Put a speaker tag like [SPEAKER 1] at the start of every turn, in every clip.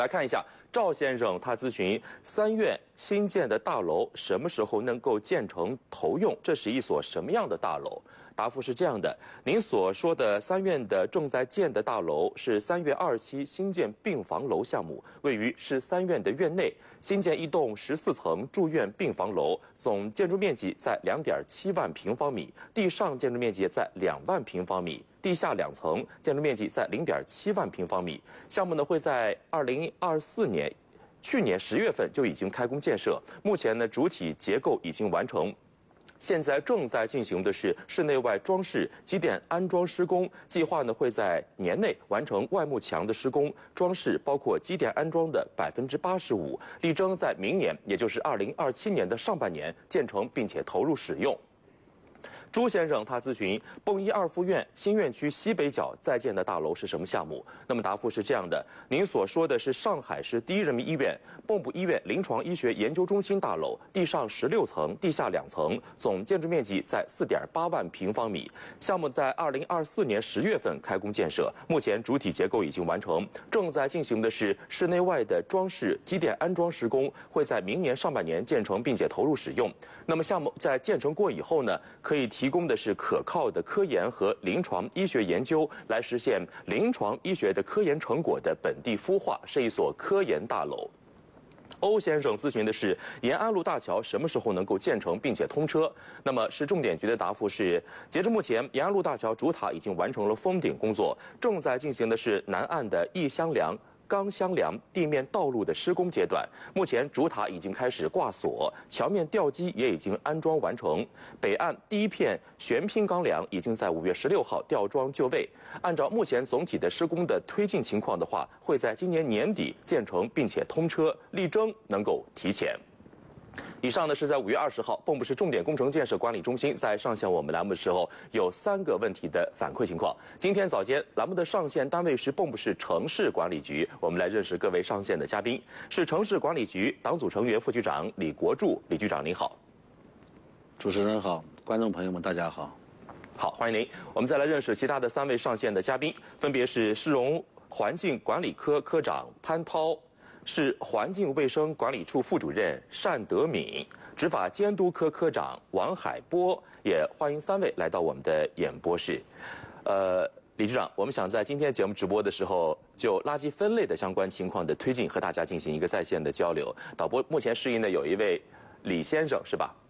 [SPEAKER 1] 来看一下赵先生，他咨询三院新建的大楼什么时候能够建成投用？这是一所什么样的大楼？答复是这样的：您所说的三院的正在建的大楼是3月2期新建病房楼项目，位于市三院的院内，新建一栋14层住院病房楼，总建筑面积在2.7万平方米，地上建筑面积在2万平方米。地下2层建筑面积在0.7万平方米。项目呢会在2024年，去年10月份就已经开工建设。目前呢主体结构已经完成。现在正在进行的是室内外装饰机电安装施工，计划呢会在年内完成外幕墙的施工，装饰包括机电安装的85%，力争在明年，也就是2027年的上半年建成并且投入使用。朱先生他咨询泵一二附院新院区西北角在建的大楼是什么项目？那么答复是这样的：您所说的是上海市第一人民医院蚌埠医院临床医学研究中心大楼，地上16层，地下2层，总建筑面积在4.8万平方米。项目在2024年10月份开工建设，目前主体结构已经完成，正在进行的是室内外的装饰机电安装施工，会在明年上半年建成并且投入使用。那么项目在建成过以后呢，可以提供的是可靠的科研和临床医学研究，来实现临床医学的科研成果的本地孵化，是一所科研大楼。欧先生咨询的是延安路大桥什么时候能够建成并且通车？那么市重点局的答复是，截至目前，延安路大桥主塔已经完成了封顶工作，正在进行的是南岸的义乡梁钢箱梁地面道路的施工阶段，目前主塔已经开始挂锁，桥面吊机也已经安装完成。北岸第一片悬拼钢梁已经在5月16号吊装就位。按照目前总体的施工的推进情况的话，会在今年年底建成并且通车，力争能够提前。以上呢是在5月20号，蚌埠市重点工程建设管理中心在上线我们栏目的时候有3个问题的反馈情况。今天早间栏目的上线单位是蚌埠市城市管理局，我们来认识各位上线的嘉宾。是城市管理局党组成员、副局长李国柱，李局长您好。
[SPEAKER 2] 主持人好，观众朋友们大家好。
[SPEAKER 1] 好，欢迎您。我们再来认识其他的3位上线的嘉宾，分别是市容环境管理科科长潘涛，市环境卫生管理处副主任单德敏，执法监督科科长王海波，也欢迎3位来到我们的演播室。李局长，我们想在今天节目直播的时候，就垃圾分类的相关情况的推进和大家进行一个在线的交流。导播目前示意呢有一位李先生是吧？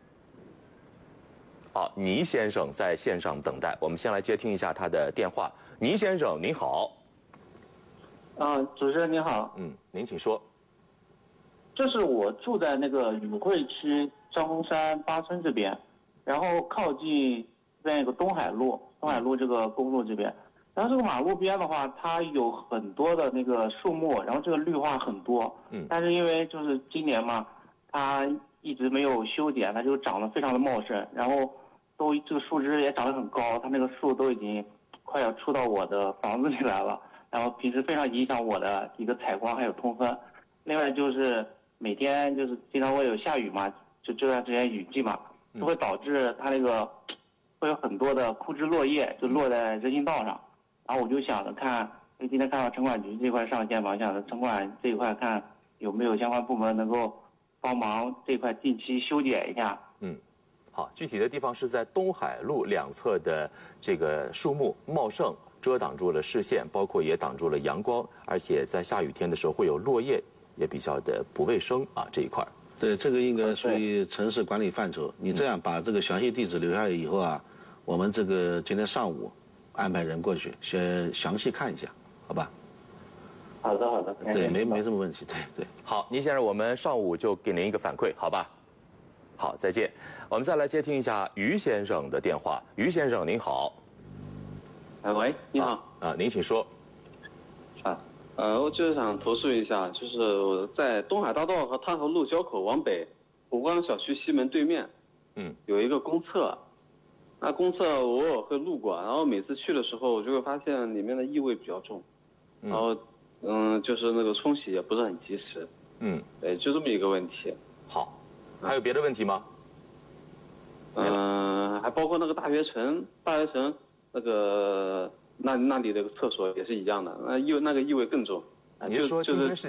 [SPEAKER 1] 倪先生在线上等待，我们先来接听一下他的电话。倪先生您好。
[SPEAKER 3] 主持人您好。
[SPEAKER 1] 您请说。
[SPEAKER 3] 这是我住在那个宇汇区张公山八村这边，然后靠近那个东海路这个公路这边。然后这个马路边的话，它有很多的那个树木，然后这个绿化很多。但是因为就是今年嘛，它一直没有修剪，它就长得非常的茂盛，然后这个树枝也长得很高，它那个树都已经快要出到我的房子里来了。然后平时非常影响我的一个采光还有通风。另外就是每天就是经常会有下雨嘛，就这段时间雨季嘛，就会导致它那个会有很多的枯枝落叶就落在人行道上。然后我就想着看，因为今天看到城管局这块上线嘛，想着城管这一块看有没有相关部门能够帮忙这块定期修剪一下。
[SPEAKER 1] 好，具体的地方是在东海路2侧的这个树木茂盛，遮挡住了视线，包括也挡住了阳光，而且在下雨天的时候会有落叶，也比较的不卫生这一块。
[SPEAKER 2] 对，这个应该属于城市管理范畴。你这样把这个详细地址留下来以后我们这个今天上午安排人过去，先详细看一下，好吧？
[SPEAKER 3] 好的。
[SPEAKER 2] 对，没什么问题。对。
[SPEAKER 1] 好，倪先生，我们上午就给您一个反馈，好吧？好，再见。我们再来接听一下于先生的电话。于先生您好。
[SPEAKER 4] 喂，你好。
[SPEAKER 1] 您请说。
[SPEAKER 4] 我就是想投诉一下，就是我在东海大道和滩河路交口往北，湖光小区西门对面，有一个公厕。那公厕我偶尔会路过，然后每次去的时候，我就会发现里面的异味比较重，然后就是那个冲洗也不是很及时。对，就这么一个问题。
[SPEAKER 1] 好，还有别的问题吗？
[SPEAKER 4] 还包括那个大学城那个那里的厕所也是一样的，那个异味更重。
[SPEAKER 1] 你是说青春世